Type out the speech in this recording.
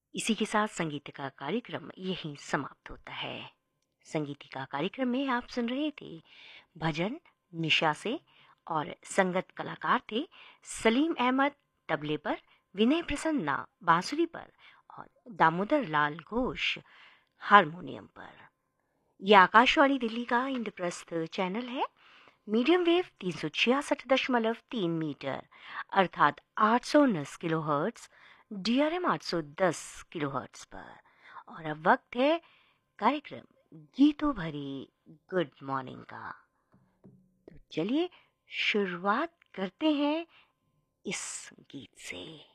इसी के साथ संगीत का कार्यक्रम यहीं समाप्त होता है। संगीत का कार्यक्रम में आप सुन रहे थे भजन निशा से, और संगत कलाकार थे सलीम अहमद तबले पर, विनय प्रसन्ना बांसुरी पर और दामोदर लाल घोष हारमोनियम पर। यह आकाशवाणी दिल्ली का इंद्रप्रस्थ चैनल है। मीडियम वेव 366.3 मीटर अर्थात 819 किलोहर्ट्ज, DRM 810 किलोहर्ट्ज पर। और अब वक्त है कार्यक्रम गीतों भरी गुड मॉर्निंग का। तो चलिए शुरुआत करते हैं इस गीत से।